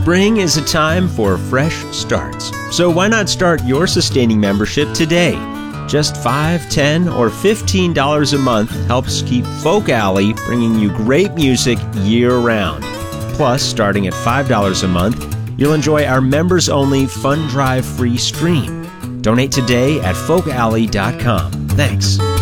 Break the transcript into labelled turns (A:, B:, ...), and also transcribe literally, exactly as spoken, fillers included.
A: Spring is a time for fresh starts. So why not start your sustaining membership today? Just five dollars, ten dollars, or fifteen dollars a month helps keep Folk Alley bringing you great music year-round. Plus, starting at five dollars a month, you'll enjoy our members-only Fun Drive free stream. Donate today at folk alley dot com. Thanks.